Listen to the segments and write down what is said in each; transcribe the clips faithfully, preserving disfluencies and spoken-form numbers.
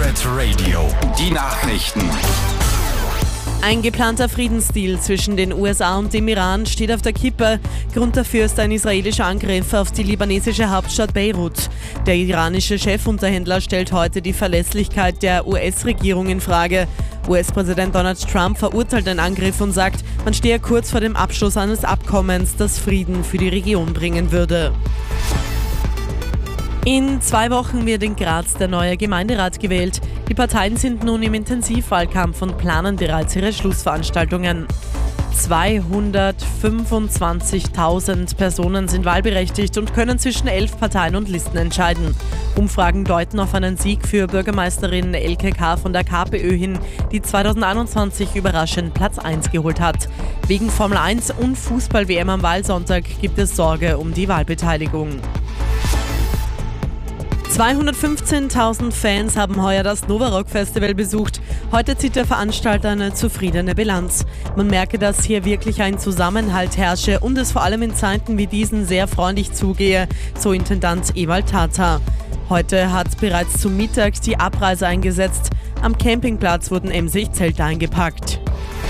Rapid Radio. Die Nachrichten. Ein geplanter Friedensdeal zwischen den U S A und dem Iran steht auf der Kippe. Grund dafür ist ein israelischer Angriff auf die libanesische Hauptstadt Beirut. Der iranische Chefunterhändler stellt heute die Verlässlichkeit der U S-Regierung in Frage. U S-Präsident Donald Trump verurteilt den Angriff und sagt, man stehe kurz vor dem Abschluss eines Abkommens, das Frieden für die Region bringen würde. In zwei Wochen wird in Graz der neue Gemeinderat gewählt. Die Parteien sind nun im Intensivwahlkampf und planen bereits ihre Schlussveranstaltungen. zweihundertfünfundzwanzigtausend Personen sind wahlberechtigt und können zwischen elf Parteien und Listen entscheiden. Umfragen deuten auf einen Sieg für Bürgermeisterin Elke K. von der KPÖ hin, die zweitausendeinundzwanzig überraschend Platz eins geholt hat. Wegen Formel eins und Fußball-W M am Wahlsonntag gibt es Sorge um die Wahlbeteiligung. zweihundertfünfzehntausend Fans haben heuer das Novarock Festival besucht. Heute zieht der Veranstalter eine zufriedene Bilanz. Man merke, dass hier wirklich ein Zusammenhalt herrsche und es vor allem in Zeiten wie diesen sehr freundlich zugehe, so Intendant Ewald Tata. Heute hat bereits zum Mittag die Abreise eingesetzt. Am Campingplatz wurden emsig Zelte eingepackt.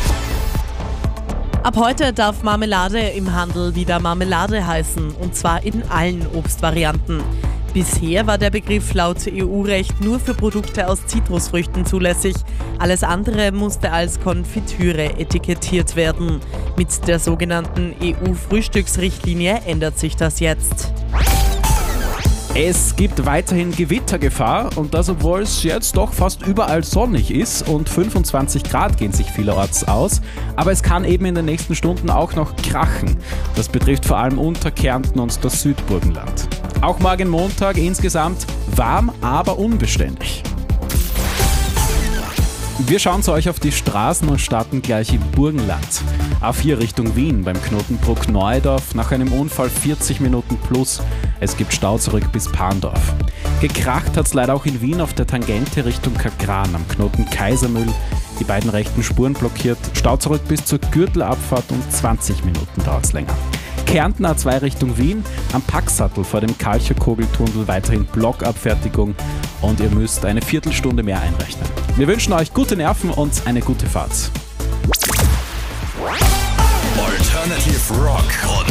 Ab heute darf Marmelade im Handel wieder Marmelade heißen, und zwar in allen Obstvarianten. Bisher war der Begriff laut E U-Recht nur für Produkte aus Zitrusfrüchten zulässig. Alles andere musste als Konfitüre etikettiert werden. Mit der sogenannten E U-Frühstücksrichtlinie ändert sich das jetzt. Es gibt weiterhin Gewittergefahr und das, obwohl es jetzt doch fast überall sonnig ist und fünfundzwanzig Grad gehen sich vielerorts aus. Aber es kann eben in den nächsten Stunden auch noch krachen. Das betrifft vor allem Unterkärnten und das Südburgenland. Auch morgen Montag insgesamt warm, aber unbeständig. Wir schauen zu euch auf die Straßen und starten gleich im Burgenland. A vier Richtung Wien beim Knotenbruck Neudorf, nach einem Unfall vierzig Minuten plus. Es gibt Stau zurück bis Parndorf. Gekracht hat es leider auch in Wien auf der Tangente Richtung Kagran am Knoten Kaisermühl. Die beiden rechten Spuren blockiert, Stau zurück bis zur Gürtelabfahrt und zwanzig Minuten dauert es länger. Kärnten A zwei Richtung Wien, am Packsattel vor dem Kalchokogeltunnel weiterhin Blockabfertigung und ihr müsst eine Viertelstunde mehr einrechnen. Wir wünschen euch gute Nerven und eine gute Fahrt. Alternative Rock.